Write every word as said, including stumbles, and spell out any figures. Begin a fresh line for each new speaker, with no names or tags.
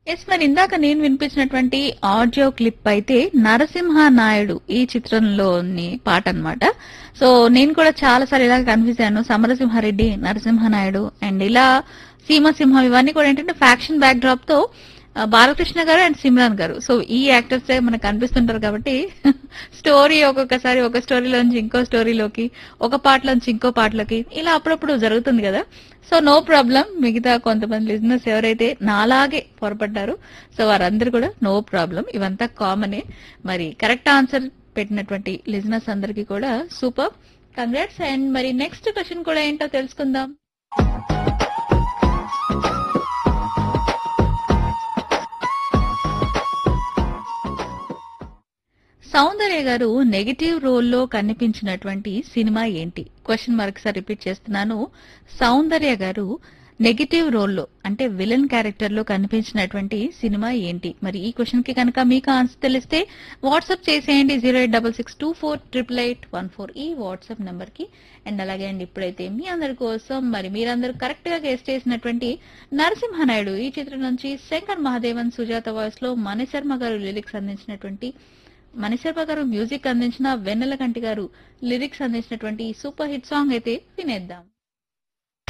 Yes మరి ఇందాక నేను వినిపించినటువంటి ఆడియో క్లిప్ అయితే నరసింహ నాయుడు ఈ చిత్రంలోని పాట అన్నమాట. సో నేను కూడా చాలా సార్లు ఇలా కన్ఫ్యూజ్ అయ్యాను. సమరసింహారెడ్డి, నరసింహ నాయుడు అండ్ ఇలా సీమసింహం ఇవన్నీ కూడా ఏంటంటే ఫ్యాక్షన్ బ్యాక్ డ్రాప్ తో ఆ, బాలకృష్ణ గారు అండ్ సిమ్రాన్ గారు. సో ఈ యాక్టర్స్ మనకు కనిపిస్తుంటారు కాబట్టి స్టోరీ ఒక్కొక్కసారి ఒక స్టోరీలోంచి ఇంకో స్టోరీలోకి, ఒక పాటలోంచి ఇంకో పాటలోకి ఇలా అప్పుడప్పుడు జరుగుతుంది కదా. So no problem. మిగతా కొంతమంది లిజినెస్ ఎవరైతే నాలాగే పొరపడ్డారు సో వారందరూ కూడా నో ప్రాబ్లం. ఇవంతా కామనే. మరి కరెక్ట్ ఆన్సర్ పెట్టినటువంటి లిజినెస్ అందరికీ కూడా సూపర్ కంగ్రాట్స్. అండ్ మరి నెక్స్ట్ క్వశ్చన్ కూడా ఏంటో తెలుసుకుందాం. సౌందర్య గారు నెగటివ్ రోల్లో కనిపించినటువంటి సినిమా ఏంటి? క్వశ్చన్ మరొకసారి రిపీట్ చేస్తున్నాను. సౌందర్య గారు నెగటివ్ రోల్లో అంటే విలన్ క్యారెక్టర్ లో కనిపించినటువంటి సినిమా ఏంటి? మరి ఈ క్వశ్చన్ కి కనుక మీకు ఆన్సర్ తెలిస్తే వాట్సాప్ చేసేయండి zero eight double six two four triple eight one four ఈ వాట్సాప్ నంబర్ కి. అండ్ అలాగే అండి ఇప్పుడైతే మీ అందరి కోసం మరి మీరందరూ కరెక్ట్ గా గెస్ట్ చేసినటువంటి నరసింహనాయుడు ఈ చిత్రం నుంచి శంకర్ మహాదేవన్ సుజాత వాయిస్ లో మణిశర్మ గారు లిరిక్స్ అందించినటువంటి మణిశర్మ గారు మ్యూజిక్ అందించిన వెన్నెల కంటి గారు లిరిక్స్ అందించినటువంటి సూపర్ హిట్ సాంగ్ అయితే వినేద్దాం.